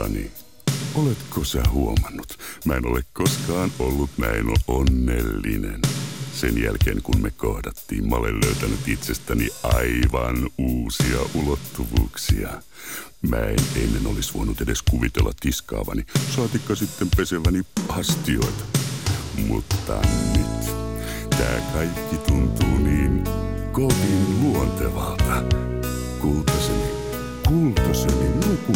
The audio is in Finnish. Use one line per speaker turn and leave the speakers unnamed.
Tiskavani, oletko sä huomannut? Mä en ole koskaan ollut näin onnellinen. Sen jälkeen kun me kohdattiin, mä olen löytänyt itsestäni aivan uusia ulottuvuuksia. Mä en ennen olisi voinut edes kuvitella tiskaavani, saatikka sitten peseväni astioita. Mutta nyt tää kaikki tuntuu niin kovin luontevalta. Kultaseni, nuku